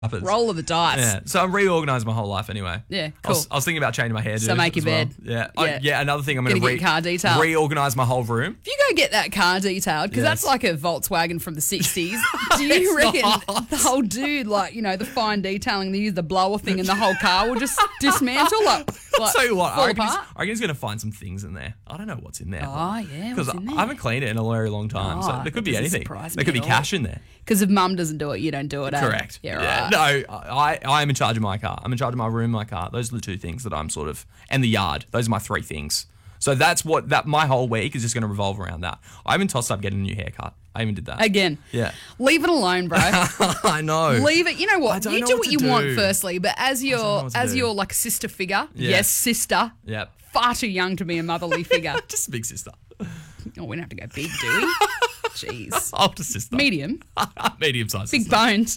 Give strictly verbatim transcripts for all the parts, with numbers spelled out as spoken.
happens. Roll of the dice. Yeah. So I'm reorganising my whole life anyway. Yeah, I cool. was, I was thinking about changing my hairdo. So make your as well. bed. Yeah. Yeah. I, yeah. Another thing I'm going to Gonna re- get car detail. reorganise my whole room. If you go get that car detailed, because Yes. that's like a Volkswagen from the sixties, do you It's reckon not. the whole dude, like, you know, the fine detailing, they use the blower thing and the whole car will just dismantle? Like, I'll like tell you what. fall I reckon, he's, apart? I reckon he's going to find some things in there. I don't know what's in there. Oh, yeah, Because what's in I there? haven't cleaned it in a very long time. Oh, so there could be that doesn't anything. surprise There me could be at all. cash in there. Because if mum doesn't do it, you don't do it. eh? Correct. Yeah, right. No, I, I am in charge of my car. I'm in charge of my room, my car. Those are the two things that I'm sort of, and the yard. Those are my three things. So that's what that my whole week is just going to revolve around that. I even tossed up getting a new haircut. I even did that. Again. Yeah. Leave it alone, bro. I know. Leave it. You know I what? don't You know do what what to you do. want, firstly, but as know your what to as do. your like sister figure, Yeah. yes, sister, Yep. far too young to be a motherly figure. Just a big sister. Oh, we don't have to go big, do we? Jeez. Older sister. Medium, Medium sized big sister. bones.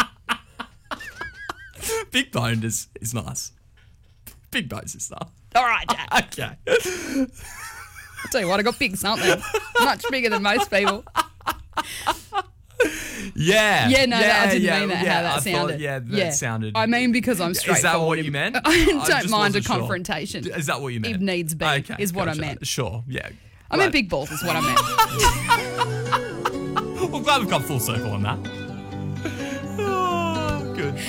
Big boned is, is nice. Big bone sister. All right, Jack. Okay. I'll tell you what, I got big something. Much bigger than most people. Yeah. Yeah, no, yeah, I didn't yeah, mean that, yeah, how that I sounded. Thought, yeah, that sounded. I mean, because I'm straightforward. Is that what you meant? I don't just mind a wasn't sure. confrontation. Is that what you meant? If needs be, Okay, is what I gotcha. meant. Sure, yeah. I meant big balls is what I meant. Well, glad we've come full circle on that.